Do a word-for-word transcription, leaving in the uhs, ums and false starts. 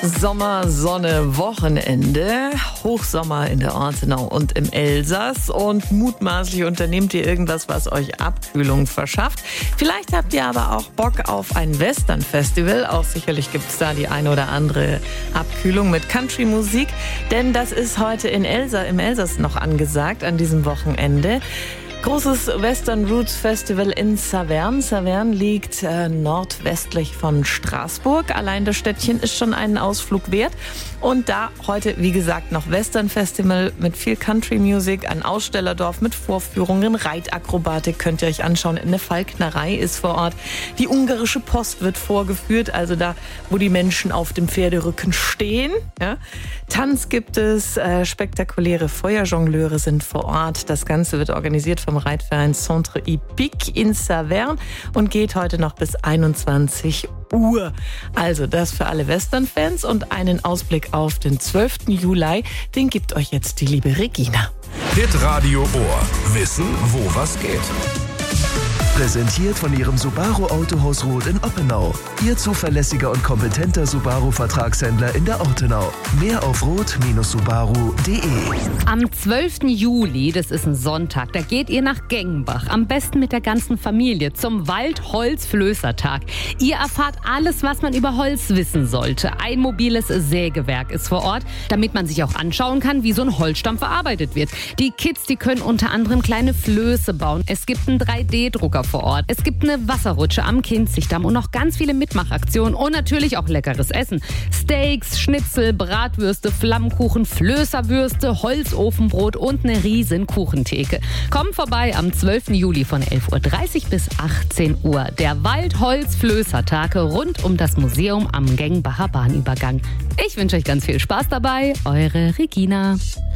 Sommer, Sonne, Wochenende, Hochsommer in der Ortenau und im Elsass und mutmaßlich unternehmt ihr irgendwas, was euch Abkühlung verschafft. Vielleicht habt ihr aber auch Bock auf ein Western-Festival. Auch sicherlich gibt es da die eine oder andere Abkühlung mit Country-Musik, denn das ist heute in Elsa, im Elsass noch angesagt an diesem Wochenende. Großes Western Roots Festival in Saverne. Saverne liegt äh, nordwestlich von Straßburg. Allein das Städtchen ist schon einen Ausflug wert. Und da heute, wie gesagt, noch Western Festival mit viel Country Music, ein Ausstellerdorf mit Vorführungen, Reitakrobatik könnt ihr euch anschauen. Eine Falknerei ist vor Ort. Die ungarische Post wird vorgeführt, also da, wo die Menschen auf dem Pferderücken stehen. Ja. Tanz gibt es, äh, spektakuläre Feuerjongleure sind vor Ort. Das Ganze wird organisiert vom Reitverein Centre Hippique in Saverne und geht heute noch bis einundzwanzig Uhr. Also das für alle Western-Fans und einen Ausblick auf den zwölften Juli, den gibt euch jetzt die liebe Regina. Hitradio Ohr. Wissen, wo was geht. Präsentiert von Ihrem Subaru Autohaus Roth in Oppenau. Ihr zuverlässiger und kompetenter Subaru-Vertragshändler in der Ortenau. Mehr auf roth Subaru punkt de. Am zwölften Juli, das ist ein Sonntag, da geht ihr nach Gengenbach. Am besten mit der ganzen Familie zum Wald-Holz-Flößertag. Ihr erfahrt alles, was man über Holz wissen sollte. Ein mobiles Sägewerk ist vor Ort, damit man sich auch anschauen kann, wie so ein Holzstamm verarbeitet wird. Die Kids, die können unter anderem kleine Flöße bauen. Es gibt einen drei D Drucker vor Ort. Es gibt eine Wasserrutsche am Kinzigdamm und noch ganz viele Mitmachaktionen und natürlich auch leckeres Essen. Steaks, Schnitzel, Bratwürste, Flammkuchen, Flößerwürste, Holzofenbrot und eine riesen Kuchentheke. Kommt vorbei am zwölften Juli von elf Uhr dreißig bis achtzehn Uhr. Der Wald-Holz-Flößertag rund um das Museum am Gengenbacher Bahnübergang. Ich wünsche euch ganz viel Spaß dabei. Eure Regina.